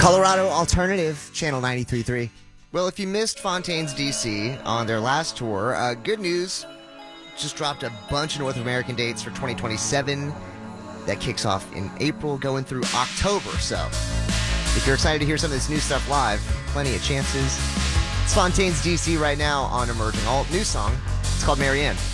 Colorado Alternative, Channel 93.3. Well, if you missed Fontaines DC on their last tour, good news, just dropped a bunch of North American dates for 2027. That kicks off in April, going through October. So if you're excited to hear some of this new stuff live, plenty of chances. It's Fontaines DC right now on Emerging Alt. New song. It's called Marianne.